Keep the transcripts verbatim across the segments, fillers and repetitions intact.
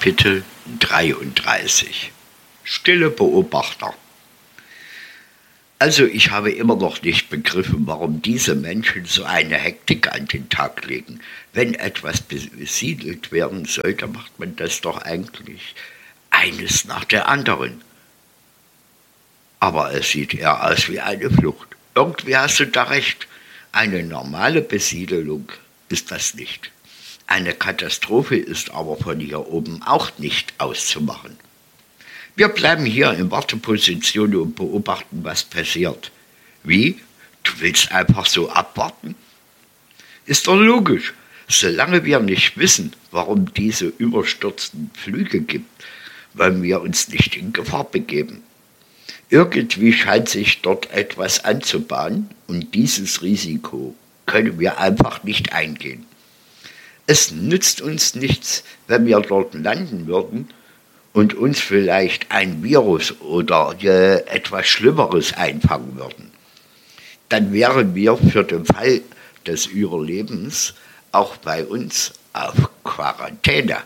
Kapitel dreiunddreißig. Stille Beobachter. Also ich habe immer noch nicht begriffen, warum diese Menschen so eine Hektik an den Tag legen. Wenn etwas besiedelt werden sollte, macht man das doch eigentlich eines nach der anderen. Aber es sieht eher aus wie eine Flucht. Irgendwie hast du da recht. Eine normale Besiedelung ist das nicht. Eine Katastrophe ist aber von hier oben auch nicht auszumachen. Wir bleiben hier in Warteposition und beobachten, was passiert. Wie? Du willst einfach so abwarten? Ist doch logisch. Solange wir nicht wissen, warum diese überstürzten Flüge gibt, wollen wir uns nicht in Gefahr begeben. Irgendwie scheint sich dort etwas anzubahnen und dieses Risiko können wir einfach nicht eingehen. Es nützt uns nichts, wenn wir dort landen würden und uns vielleicht ein Virus oder äh, etwas Schlimmeres einfangen würden. Dann wären wir für den Fall des Überlebens auch bei uns auf Quarantäne.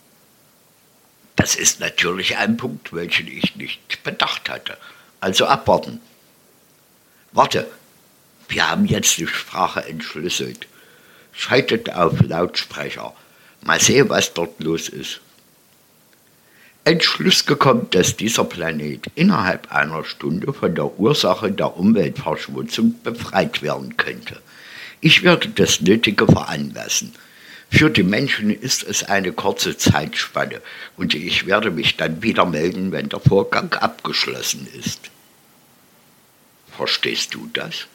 Das ist natürlich ein Punkt, welchen ich nicht bedacht hatte. Also abwarten. Warte, wir haben jetzt die Sprache entschlüsselt. Schaltet auf Lautsprecher. Mal sehen, was dort los ist. Entschluss gekommen, dass dieser Planet innerhalb einer Stunde von der Ursache der Umweltverschmutzung befreit werden könnte. Ich werde das Nötige veranlassen. Für die Menschen ist es eine kurze Zeitspanne und ich werde mich dann wieder melden, wenn der Vorgang abgeschlossen ist. Verstehst du das?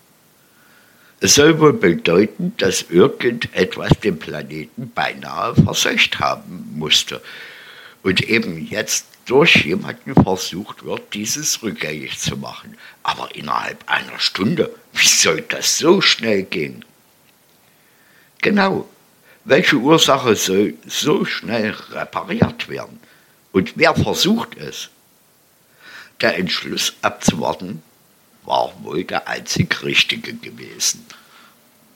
Es soll wohl bedeuten, dass irgendetwas den Planeten beinahe verseucht haben musste und eben jetzt durch jemanden versucht wird, dieses rückgängig zu machen. Aber innerhalb einer Stunde, wie soll das so schnell gehen? Genau, welche Ursache soll so schnell repariert werden? Und wer versucht es? Der Entschluss abzuwarten war wohl der einzig Richtige gewesen.